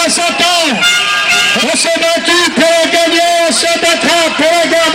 60 ans. On s'est battu pour la gagner, on se battra pour la garder.